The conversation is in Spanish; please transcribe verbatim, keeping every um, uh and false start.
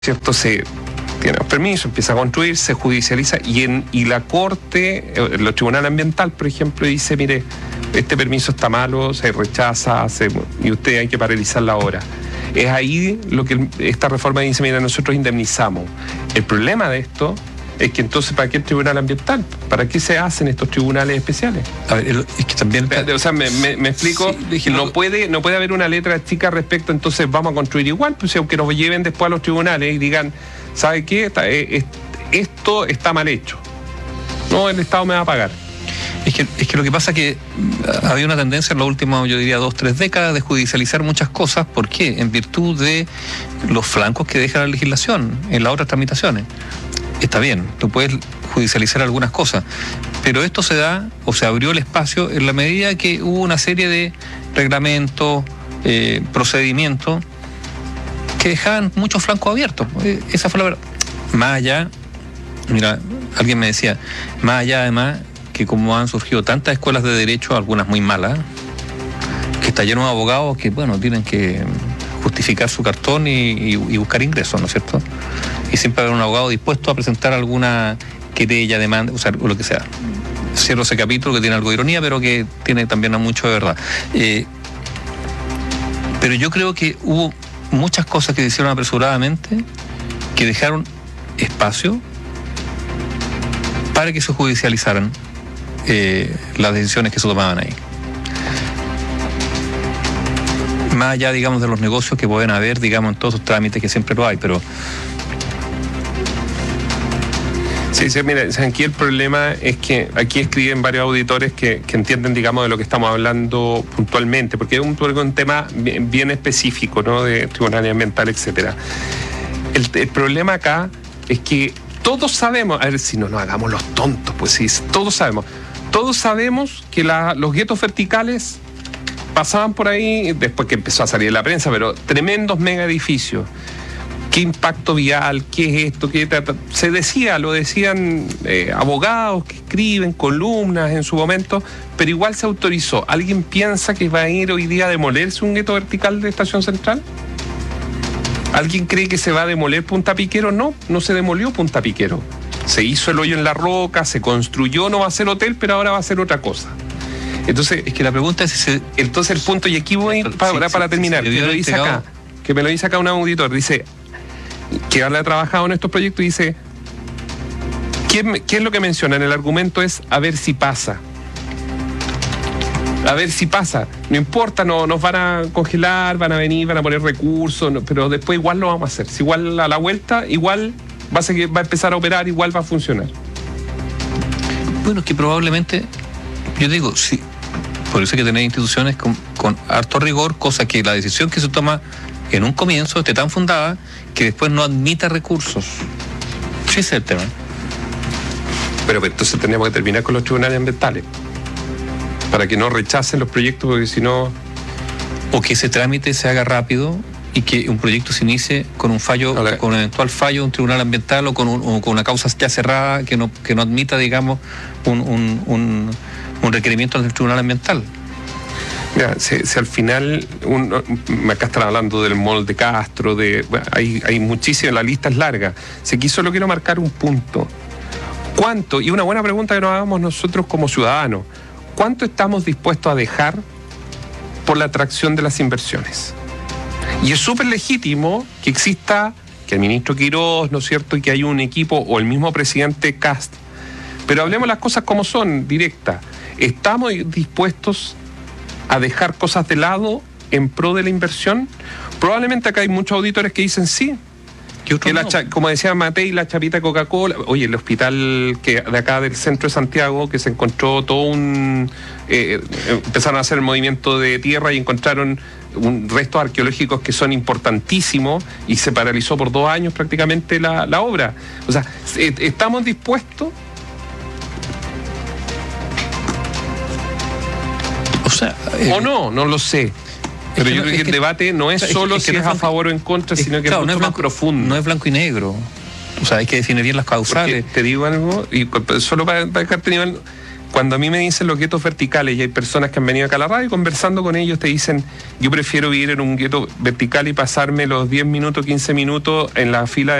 ¿cierto? Se tiene los permisos, empieza a construir, se judicializa y, en, y la Corte, el Tribunal Ambiental, por ejemplo, dice, mire, este permiso está malo, se rechaza, se, y usted hay que paralizar la obra. Es ahí lo que esta reforma dice, mira, nosotros indemnizamos. El problema de esto es que entonces, ¿para qué el Tribunal Ambiental? ¿Para qué se hacen estos tribunales especiales? A ver, es que también... O sea, me, me, me explico, sí, no, puede, no puede haber una letra chica respecto, entonces vamos a construir igual, pues aunque nos lleven después a los tribunales y digan, ¿sabe qué? Está, eh, esto está mal hecho. No, el Estado me va a pagar. Es que, es que lo que pasa es que había una tendencia en las últimas, yo diría, dos, tres décadas de judicializar muchas cosas. ¿Por qué? En virtud de los flancos que deja la legislación en las otras tramitaciones. Está bien, tú puedes judicializar algunas cosas, pero esto se da, o se abrió el espacio en la medida que hubo una serie de reglamentos, eh, procedimientos, que dejaban muchos flancos abiertos. Esa fue la verdad. Más allá, mira, alguien me decía, más allá además, que como han surgido tantas escuelas de derecho, algunas muy malas, que está lleno de abogados que, bueno, tienen que justificar su cartón y, y, y buscar ingresos, ¿no es cierto? Y siempre haber un abogado dispuesto a presentar alguna querella, demanda, o sea, o lo que sea. Cierro ese capítulo que tiene algo de ironía, pero que tiene también mucho de verdad. Eh, pero yo creo que hubo muchas cosas que se hicieron apresuradamente que dejaron espacio para que se judicializaran eh, las decisiones que se tomaban ahí. Más allá, digamos, de los negocios que pueden haber, digamos, en todos esos trámites que siempre lo hay, pero... Sí, sí, mira, aquí el problema es que aquí escriben varios auditores que, que entienden, digamos, de lo que estamos hablando puntualmente, porque es un, un tema bien, bien específico, ¿no?, de tribunal ambiental, etcétera. El, el problema acá es que todos sabemos, a ver si no nos hagamos los tontos, pues sí, todos sabemos, todos sabemos que la, los guetos verticales pasaban por ahí, después que empezó a salir en la prensa, pero tremendos mega edificios. ¿Qué impacto vial? ¿Qué es esto? ¿Qué se decía? Lo decían eh, abogados que escriben columnas en su momento, pero igual se autorizó. ¿Alguien piensa que va a ir hoy día a demolerse un gueto vertical de Estación Central? ¿Alguien cree que se va a demoler Punta Piquero? No, no se demolió Punta Piquero. Se hizo el hoyo en la roca, se construyó, no va a ser hotel, pero ahora va a ser otra cosa. Entonces, es que la pregunta es ese, entonces el punto, y aquí voy para, para, para terminar, que me lo dice acá, que me lo dice acá un auditor, dice que ha trabajado en estos proyectos y dice, ¿qué, ¿qué es lo que menciona? En el argumento es a ver si pasa. A ver si pasa. No importa, no nos van a congelar, van a venir, van a poner recursos, no, pero después igual lo vamos a hacer. Si igual a la vuelta, igual va a, seguir, va a empezar a operar, igual va a funcionar. Bueno, que probablemente, yo digo, sí, por eso hay que tener instituciones con, con harto rigor, cosa que la decisión que se toma en un comienzo esté tan fundada que después no admita recursos. Sí, ese es el tema. Pero, pero entonces tenemos que terminar con los tribunales ambientales para que no rechacen los proyectos, porque si no... O que ese trámite se haga rápido y que un proyecto se inicie con un fallo, Hola. con un eventual fallo de un tribunal ambiental o con, un, o con una causa ya cerrada que no, que no admita, digamos, un, un, un, un requerimiento del tribunal ambiental. Mira, si, si al final, un, acá están hablando del mall de Castro, de, bueno, hay, hay muchísimo, la lista es larga. Si aquí solo quiero marcar un punto. ¿Cuánto? Y una buena pregunta que nos hagamos nosotros como ciudadanos. ¿Cuánto estamos dispuestos a dejar por la atracción de las inversiones? Y es súper legítimo que exista, que el ministro Quirós, ¿no es cierto?, y que hay un equipo, o el mismo presidente Kast. Pero hablemos las cosas como son, directas. ¿Estamos dispuestos a dejar cosas de lado en pro de la inversión? Probablemente acá hay muchos auditores que dicen sí. Que la, no? Como decía Matei, la chapita de Coca-Cola. Oye, el hospital que de acá del centro de Santiago, que se encontró todo un... Eh, empezaron a hacer el movimiento de tierra y encontraron un, restos arqueológicos que son importantísimos y se paralizó por dos años prácticamente la, la obra. O sea, ¿estamos dispuestos? O sea... Eh, o no, no lo sé. Pero es yo que, creo que, que el debate no es solo es que, si es, es a favor o en contra, es, sino que claro, es mucho no es blanco, más profundo. No es blanco y negro. O sea, hay que definir bien las causales. Porque te digo algo, y solo para, para dejarte nivel, cuando a mí me dicen los guetos verticales, y hay personas que han venido acá a la radio conversando con ellos, te dicen, yo prefiero vivir en un gueto vertical y pasarme los diez minutos, quince minutos en la fila